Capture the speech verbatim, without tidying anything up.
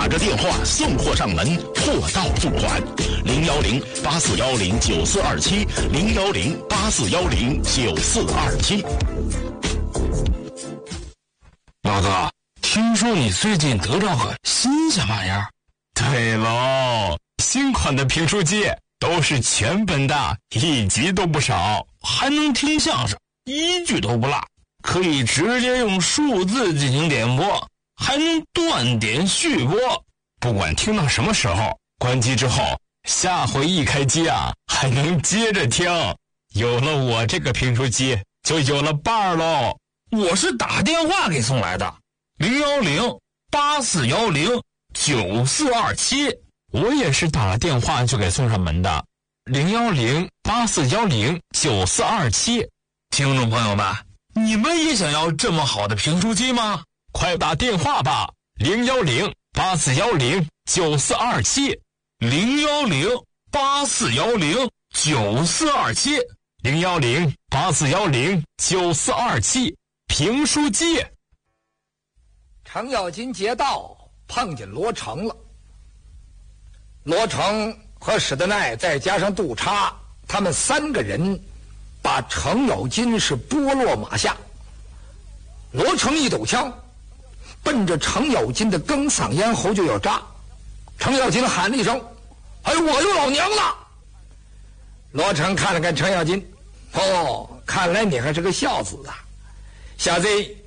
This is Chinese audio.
打着电话送货上门，货到付款。零幺零八四幺零九四二七，零幺零八四幺零九四二七。 老哥，听说你最近得着个新鲜玩意儿？ 对喽，新款的评书机都是全本的，一集都不少， 还能听相声，一句都不落，可以直接用数字进行点播，还能断点续播。 不管听到什么时候，关机之后，下回一开机啊，还能接着听。有了我这个评书机，就有了伴儿喽。 我是打电话给送来的，零幺零八四幺零九四二七。 我也是打了电话就给送上门的，零幺零八四幺零九四二七。 听众朋友们，你们也想要这么好的评书机吗？ 快打电话吧，零幺零八四幺零九四二七， 零幺零八四幺零九四二七， 零幺零八四幺零九四二七。评书机。 程咬金劫道碰见罗成了，罗成和史德奈再加上杜叉，他们三个人把程咬金是拨落马下。罗成一抖枪，奔着程咬金的更嗓咽喉就要扎。程咬金喊了一声：“哎，我有老娘了！”罗成看了看程咬金，哦，看来你还是个孝子啊。小子，